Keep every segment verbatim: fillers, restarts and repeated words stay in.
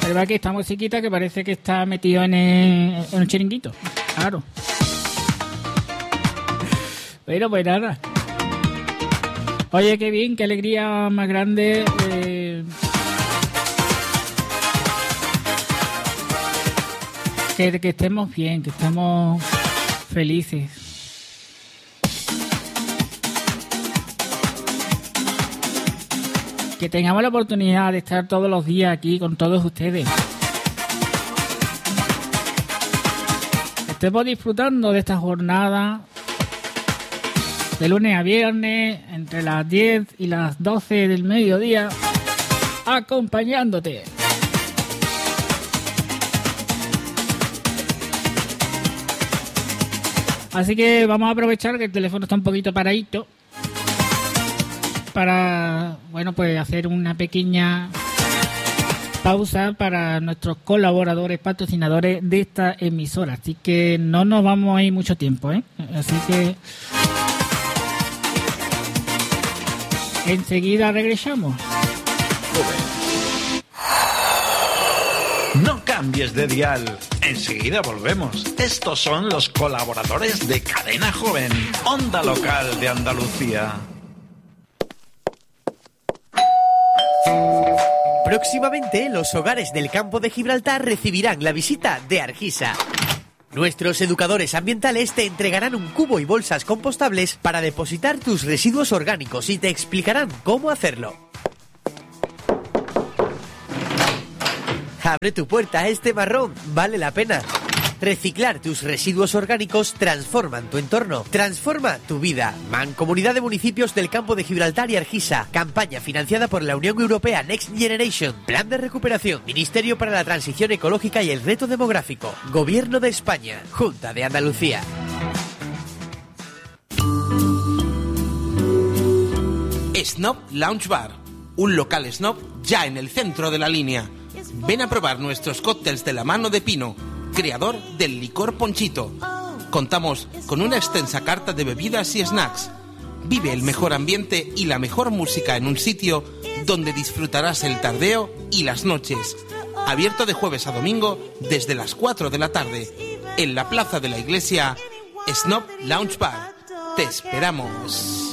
verdad que esta musiquita que parece que está metido en el, en el chiringuito. Claro. Pero pues nada. Oye, qué bien, qué alegría más grande. Eh, que, que estemos bien, que estemos felices. Que tengamos la oportunidad de estar todos los días aquí con todos ustedes. Estemos disfrutando de esta jornada de lunes a viernes entre las diez y las doce del mediodía, acompañándote. Así que vamos a aprovechar que el teléfono está un poquito paradito para, bueno, pues hacer una pequeña pausa para nuestros colaboradores, patrocinadores de esta emisora. Así que no nos vamos a ir mucho tiempo, ¿eh? Así que enseguida regresamos. No cambies de dial. Enseguida volvemos. Estos son los colaboradores de Cadena Joven, Onda Local de Andalucía. Próximamente, los hogares del campo de Gibraltar recibirán la visita de Argisa. Nuestros educadores ambientales te entregarán un cubo y bolsas compostables para depositar tus residuos orgánicos y te explicarán cómo hacerlo. Abre tu puerta a este marrón, vale la pena. Reciclar tus residuos orgánicos transforman tu entorno, transforma tu vida. Mancomunidad de Municipios del Campo de Gibraltar y Argisa. Campaña financiada por la Unión Europea Next Generation. Plan de recuperación. Ministerio para la Transición Ecológica y el Reto Demográfico. Gobierno de España. Junta de Andalucía. Snob Lounge Bar. Un local snob ya en el centro de la línea. Ven a probar nuestros cócteles de la mano de Pino, creador del licor Ponchito. Contamos con una extensa carta de bebidas y snacks. Vive el mejor ambiente y la mejor música en un sitio donde disfrutarás el tardeo y las noches. Abierto de jueves a domingo desde las cuatro de la tarde. En la plaza de la iglesia, Snob Lounge Bar. Te esperamos.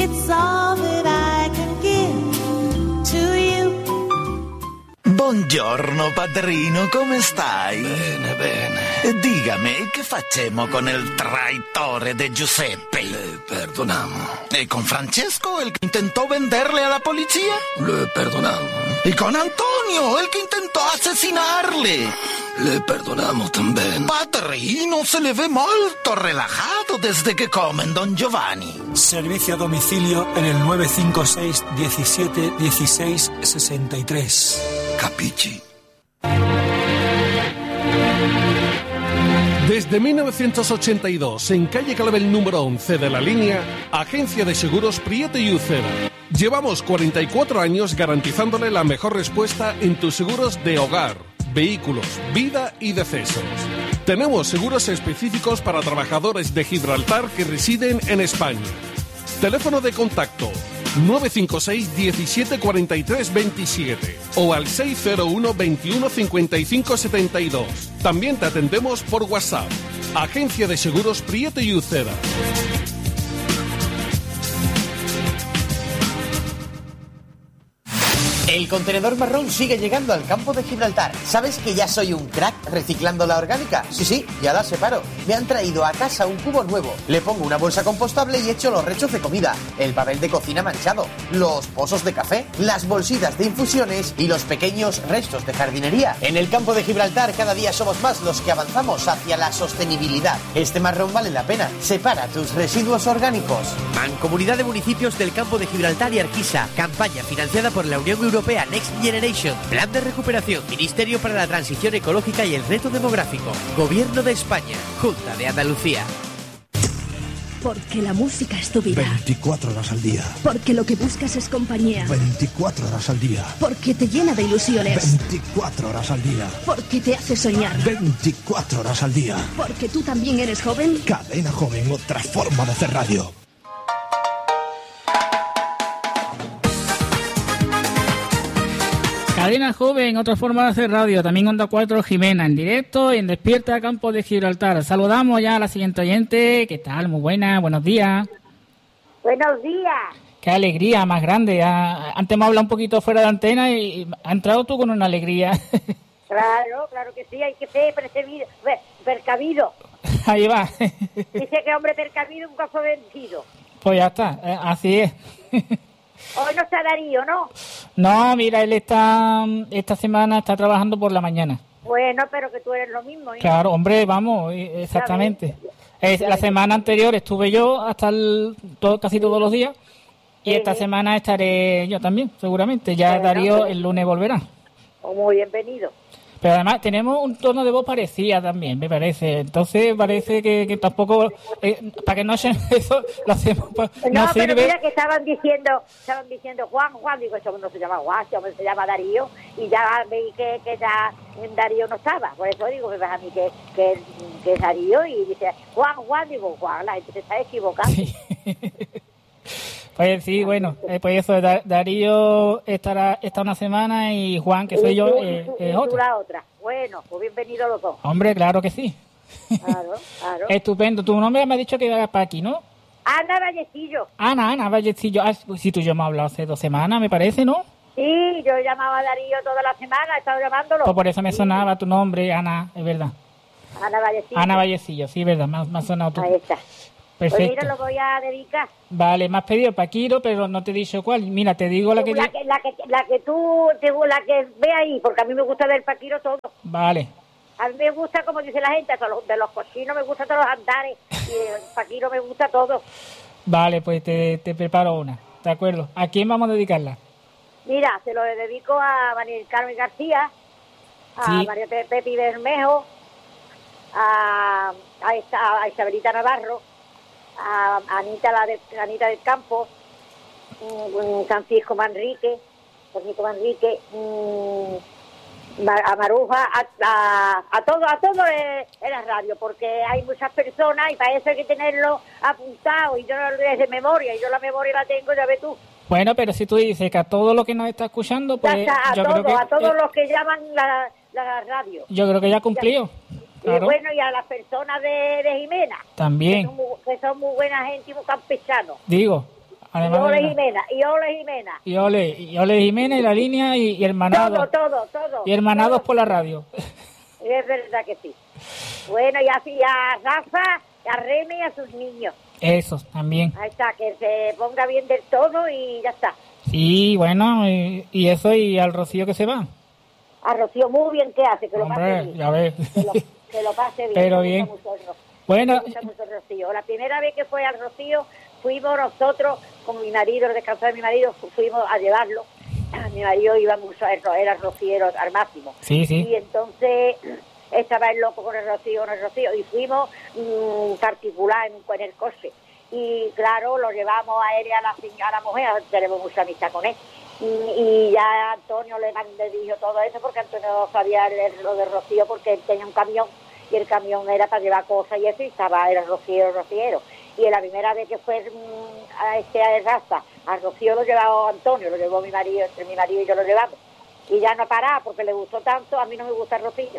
Buongiorno padrino, come stai? Bene, bene. Dígame, che facciamo con il traitore de Giuseppe? Le perdonamos. ¿Y con Francesco, el que intentó venderle a la policía? Le perdonamos. ¿Y con Antonio, el que intentó asesinarle? Le perdonamos también. Padrino, se le ve molto relajado desde que comen, don Giovanni. Servicio a domicilio en el nueve cinco seis diecisiete dieciséis sesenta y tres. Capichi. Desde mil novecientos ochenta y dos, en calle Clavel número once de la línea, Agencia de Seguros Prieto y Uceda. Llevamos cuarenta y cuatro años garantizándole la mejor respuesta en tus seguros de hogar, vehículos, vida y decesos. Tenemos seguros específicos para trabajadores de Gibraltar que residen en España. Teléfono de contacto nueve cinco seis diecisiete cuarenta y tres veintisiete o al seis cero uno veintiuno cincuenta y cinco setenta y dos. También te atendemos por WhatsApp. Agencia de Seguros Prieto y Uceda. El contenedor marrón sigue llegando al campo de Gibraltar. ¿Sabes que ya soy un crack reciclando la orgánica? Sí, sí, ya la separo. Me han traído a casa un cubo nuevo. Le pongo una bolsa compostable y echo los restos de comida, el papel de cocina manchado, los pozos de café, las bolsitas de infusiones y los pequeños restos de jardinería. En el campo de Gibraltar cada día somos más los que avanzamos hacia la sostenibilidad. Este marrón vale la pena. Separa tus residuos orgánicos. Mancomunidad de Municipios del Campo de Gibraltar y Argisa. Campaña financiada por la Unión Europea Next Generation. Plan de recuperación. Ministerio para la Transición Ecológica y el Reto Demográfico. Gobierno de España. Junta de Andalucía. Porque la música es tu vida. veinticuatro horas al día. Porque lo que buscas es compañía. veinticuatro horas al día. Porque te llena de ilusiones. veinticuatro horas al día. Porque te hace soñar. veinticuatro horas al día. Porque tú también eres joven. Cadena Joven, otra forma de hacer radio. Cadena Joven, otra forma de hacer radio, también Onda cuatro Jimena, en directo en Despierta Campo de Gibraltar. Saludamos ya a la siguiente oyente. ¿Qué tal? Muy buena, buenos días. Buenos días. Qué alegría más grande. Antes me hablado un poquito fuera de antena y ha entrado tú con una alegría. Claro, claro que sí, hay que ser precavido. percavido. Ahí va. Dice que hombre percavido nunca fue vencido. Pues ya está, así es. Hoy no está Darío, ¿no? No, mira, él está esta semana está trabajando por la mañana. Bueno, pero que tú eres lo mismo, ¿eh? Claro, hombre, vamos, exactamente. Es, la semana anterior estuve yo hasta el, todo, casi todos los días y sí, esta sí. semana estaré yo también, seguramente. Ya bueno, Darío pues, el lunes volverá. Oh, muy bienvenido. Pero además tenemos un tono de voz parecida también, me parece. Entonces parece que, que tampoco... Eh, para que no se... Eso lo hacemos... Pa, no, no pero sirve. Mira que estaban diciendo estaban diciendo Juan, Juan, digo, eso no se llama Juan, eso se llama Darío, y ya veí que, que ya Darío no estaba. Por eso digo, me vas a mí que, que, que es Darío, y dice Juan, Juan, digo, Juan, la gente se está equivocando. Sí. Pues sí, bueno, eh, pues eso, Darío estará esta una semana y Juan, que soy yo, eh, es otra. otra. Bueno, pues bienvenidos los dos. Hombre, claro que sí. Claro, claro. Estupendo. Tu nombre me ha dicho que era para aquí, ¿no? Ana Vallecillo. Ana, Ana Vallecillo. Ah, si tú y yo hemos hablado hace dos semanas, me parece, ¿no? Sí, yo llamaba a Darío toda la semana, he estado llamándolo. Pues por eso me sonaba tu nombre, Ana, es verdad. Ana Vallecillo. Ana Vallecillo, sí, es verdad, me ha, me ha sonado tu... Ahí está. Perfecto. Pues mira, lo voy a dedicar. Vale, me has pedido Paquiro, pero no te he dicho cuál. Mira, te digo la que... La que, la que, la que tú, la que ve ahí, porque a mí me gusta del Paquiro todo. Vale. A mí me gusta, como dice la gente, de los, de los cochinos me gustan todos los andares, y el Paquiro me gusta todo. Vale, pues te, te preparo una, ¿de acuerdo? ¿A quién vamos a dedicarla? Mira, se lo dedico a María Carmen García, a sí. María Pepi Bermejo, a, a, esta, a Isabelita Navarro, a Anita, la de, Anita del Campo, um, Francisco Manrique, Francisco Manrique, um, a Maruja, a, a, a todo, a todo en la radio, porque hay muchas personas y para eso hay que tenerlo apuntado, y yo no lo doy de memoria, y yo la memoria la tengo, ya ves tú. Bueno, pero si tú dices que a todo lo que nos está escuchando, pues está, a yo todo, creo que... a todos eh, los que llaman la, la radio. Yo creo que ya cumplió. Claro. Y bueno, y a las personas de, de Jimena. También. Que son, muy, que son muy buena gente y muy campechanos. Digo. Además y ole de... Jimena, y ole Jimena. Y ole, y ole Jimena y la línea y, y hermanados. Todo, todo, todo. Y hermanados todo. Por la radio. Es verdad que sí. Bueno, y así a Rafa, a Remy y a sus niños. Eso, también. Ahí está, que se ponga bien del todo y ya está. Sí, bueno, y, y eso, y al Rocío que se va. A Rocío muy bien que hace, que lo Hombre, pase bien. Ya ves. Que lo, que lo pase bien. Pero bien. Bueno. Me gusta mucho el Rocío. La primera vez que fue al Rocío, fuimos nosotros, con mi marido, el descanso de mi marido, fuimos a llevarlo. Mi marido iba mucho, era rociero al máximo. Sí, sí. Y entonces estaba el loco con el Rocío, con el Rocío, y fuimos mmm, particular en, en el coche. Y claro, lo llevamos a él y a la, a la mujer, tenemos mucha amistad con él. Y, y ya Antonio le, le dijo todo eso, porque Antonio no sabía el, lo de Rocío, porque él tenía un camión, y el camión era para llevar cosas y eso, y estaba, era Rociero, Rociero. Y la primera vez que fue mmm, a este a raza, a Rocío lo llevaba Antonio, lo llevó mi marido, entre mi marido y yo lo llevamos. Y ya no paraba, porque le gustó tanto, a mí no me gusta el Rocío.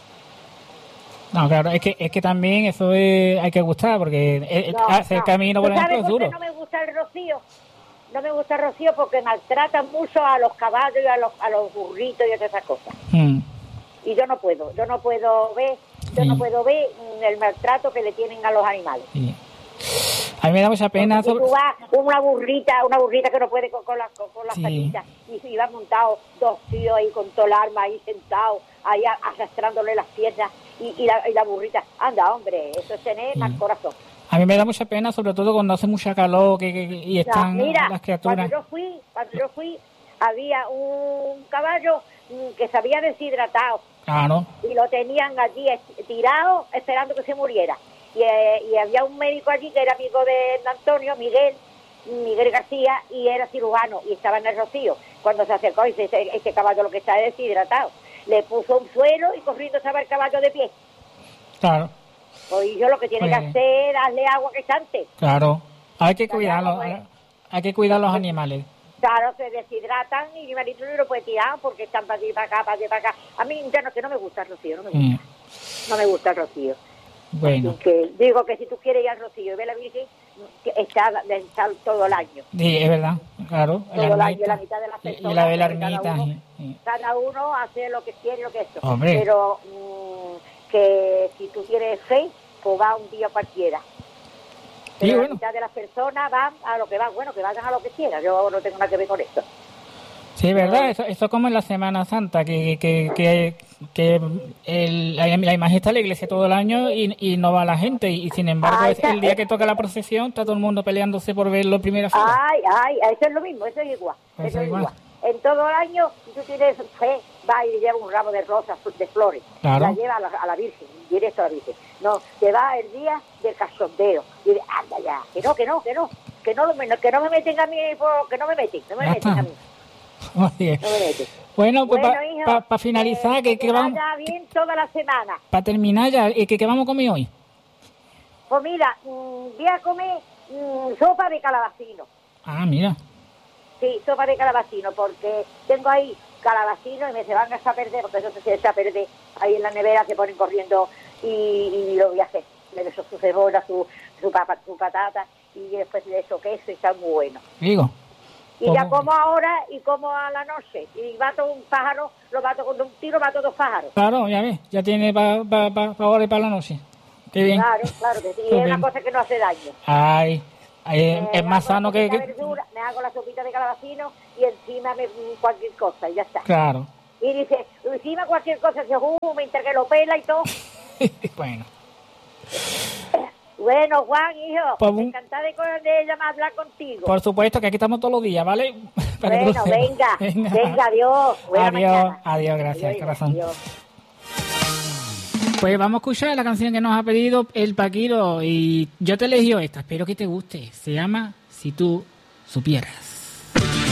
No, claro, es que es que también eso es, hay que gustar, porque no, hacer no. camino por ejemplo es duro. No me gusta el Rocío, no me gusta el Rocío porque maltratan mucho a los caballos y a los, a los burritos y esas cosas. Hmm. Y yo no puedo, yo no puedo ver, yo sí. no puedo ver el maltrato que le tienen a los animales. Sí. A mí me da mucha pena. Sobre... Tú vas una burrita, una burrita que no puede con, con las con, con las sí. patitas, y, y van montados dos tíos ahí con todo el arma ahí sentados, ahí arrastrándole las piernas, y, y, la, y la burrita, anda hombre, eso es tener sí. mal corazón. A mí me da mucha pena, sobre todo cuando hace mucha calor que, que, y están no, mira, las criaturas. Cuando yo fui, cuando yo fui, había un caballo que se había deshidratado. Ah, ¿no? Y lo tenían allí tirado esperando que se muriera. Y, eh, y había un médico allí que era amigo de Antonio, Miguel, Miguel García, y era cirujano, y estaba en el Rocío. Cuando se acercó y dice, este, este caballo lo que está es deshidratado. Le puso un suelo y corriendo estaba el caballo de pie. Claro. Pues yo lo que tiene pues, que hacer es darle agua que chante. Claro. Hay que cuidarlo, hay, hay que cuidar los animales. Claro, se deshidratan y mi marido no lo puede tirar porque están para allí, para acá, para allí, para acá. A mí ya no, que no me gusta el rocío, no me gusta. Mm. No me gusta el rocío. Bueno. Que, digo que si tú quieres ir al rocío y ver la Virgen, está, está todo el año. Sí, es verdad, claro. Todo el año, la mitad de las personas. Y la de la ermita. Cada, sí. cada uno hace lo que quiere y lo que esto. Hombre. Pero mmm, que si tú tienes fe, pues va un día cualquiera. Pero sí, la bueno. mitad de las personas van a lo que van, bueno, que vayan a lo que quieran. Yo no tengo nada que ver con esto. Sí, verdad, eso, eso como en la Semana Santa, que que que, que el, la, la imagen está en la iglesia todo el año y, y no va la gente, y, y sin embargo Ay, es, el día que toca la procesión está todo el mundo peleándose por verlo primera fila. Ay, ay, eso es lo mismo, eso es igual. Eso, eso es igual. igual. En todo el año, si tú tienes fe, va y le lleva un ramo de rosas, de flores, claro. la lleva a la, a la Virgen, directo a la Virgen. No, te va el día del cachondeo. Y dice, anda ya, que no, que no, que no, que no, que no me meten a mí, que no me meten, no me Ya meten está. a mí. Oye. No me meten. Bueno, pues Bueno, para hijo, pa, pa finalizar, eh, que, que que te vamos, vaya bien toda la semana. para terminar ya, ¿y que, que vamos a comer hoy? Pues mira, mmm, voy a comer mmm, sopa de calabacino. Ah, mira. Sí, sopa de calabacino, porque tengo ahí calabacino y me se van a echar a perder, porque eso se echa a perder ahí en la nevera, se ponen corriendo y, y lo voy a hacer. Le dejo su cebolla, su, su, papa, su patata y después le echo queso y está muy bueno. Digo. Y ¿Cómo? ya como ahora y como a la noche. Y mato un pájaro, lo mato con un tiro, mato dos pájaros. Claro, ya ves, ya tiene para pa, pa, pa ahora y para la noche. Qué bien. Claro, claro que sí, Qué es bien. una cosa que no hace daño. Ay, ay, Eh, es más hago sano la que... sopita que... verdura, me hago la sopita de calabacino y encima me cualquier cosa y ya está. Claro. Y dice, encima cualquier cosa, se uh, mientras que lo pela y todo. Bueno. Bueno, Juan, hijo, Pues un- encantada de, de llamar, hablar contigo. Por supuesto que aquí estamos todos los días, ¿vale? Para que tú Bueno, lo sepas. venga, venga, adiós. Buena Adiós, mañana. adiós, gracias, Adiós, corazón. adiós. Pues vamos a escuchar la canción que nos ha pedido el Paquiro y yo te elegí esta, espero que te guste. Se llama Si tú supieras.